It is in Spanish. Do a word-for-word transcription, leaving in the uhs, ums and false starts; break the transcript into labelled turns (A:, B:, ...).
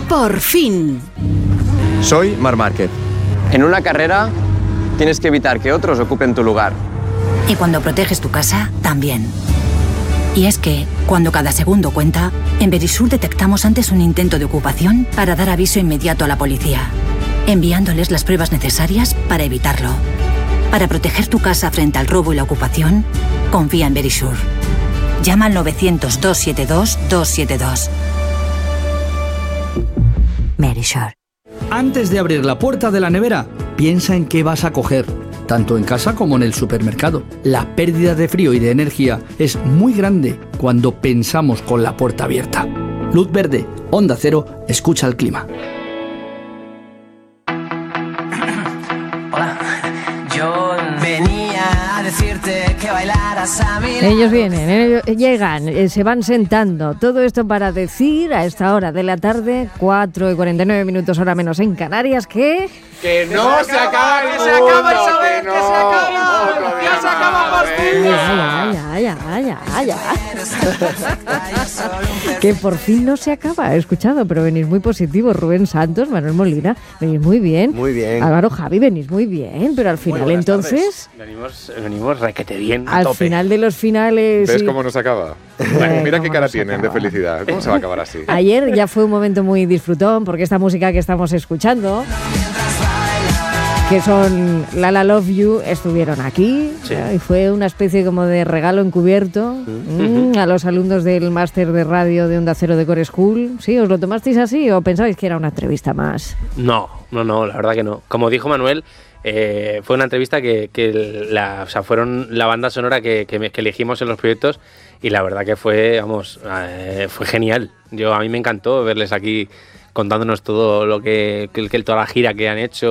A: Por fin.
B: Soy Marc Márquez.
C: En una carrera tienes que evitar que otros ocupen tu lugar.
A: Y cuando proteges tu casa, también. Y es que, cuando cada segundo cuenta, en Verisur detectamos antes un intento de ocupación para dar aviso inmediato a la policía, enviándoles las pruebas necesarias para evitarlo. Para proteger tu casa frente al robo y la ocupación, confía en Verisur. Llama al novecientos, doscientos setenta y dos, doscientos setenta y dos. Verisur.
D: Antes de abrir la puerta de la nevera, piensa en qué vas a coger, tanto en casa como en el supermercado. La pérdida de frío y de energía es muy grande cuando pensamos con la puerta abierta. Luz verde, Onda Cero, escucha el clima.
E: Hola, yo venía a decirte que bailaras a mí.
F: Ellos vienen, ellos llegan, eh, se van sentando. Todo esto para decir a esta hora de la tarde, cuatro y cuarenta y nueve minutos hora menos en Canarias, que...
G: ¡Que no se acaba el mundo! ¡Que se acaba el saber! ¡Que se acaba! ¡Ya se acaba por fin!
F: Ya, ya, ya, ya, ya. Que por fin no se acaba, he escuchado, pero venís muy positivos. Rubén Santos, Manuel Molina, venís muy bien.
H: Muy bien.
F: Álvaro, Javi, venís muy bien, pero al final entonces...
I: Venimos, venimos requete bien, a
F: Al
I: tope.
F: final de los finales...
G: ¿Ves
F: y-
G: cómo nos acaba?
F: Eh,
G: Mira
F: cómo
G: qué cara
F: nos
G: tienen de
F: acaba.
G: felicidad. ¿Cómo se va a acabar así?
F: Ayer ya fue un momento muy disfrutón porque esta música que estamos escuchando, que son La La Love You, estuvieron aquí.
I: Sí.
F: ¿no? Y fue una especie como de regalo encubierto mm, a los alumnos del máster de radio de Onda Cero de Core School. ¿Sí? ¿Os lo tomasteis así o pensabais que era una entrevista más?
I: No, no, no, la verdad que no. Como dijo Manuel, eh, fue una entrevista que, que la, o sea, fueron la banda sonora que, que, me- que elegimos en los proyectos y la verdad que fue, vamos, eh, fue genial. Yo a mí me encantó verles aquí contándonos todo lo que, que, que toda la gira que han hecho.